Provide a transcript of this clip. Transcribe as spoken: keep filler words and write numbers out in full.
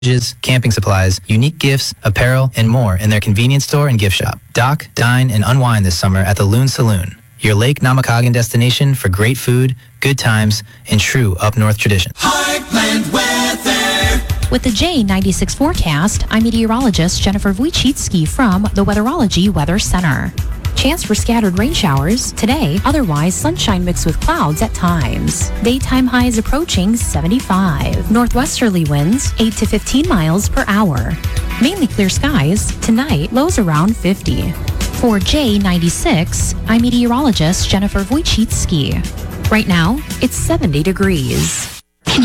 camping supplies, unique gifts, apparel, and more in their convenience store and gift shop. Dock, dine, and unwind this summer at the Loon Saloon, your Lake Namakagon destination for great food, good times, and true up-north tradition. Heartland weather. With the J ninety-six forecast, I'm meteorologist Jennifer Wojcicki from the Weatherology Weather Center. Chance for scattered rain showers today, otherwise sunshine mixed with clouds at times. Daytime highs approaching seventy-five. Northwesterly winds eight to fifteen miles per hour. Mainly clear skies. Tonight, lows around fifty. For J ninety-six, I'm meteorologist Jennifer Wojcicki. Right now, it's seventy degrees.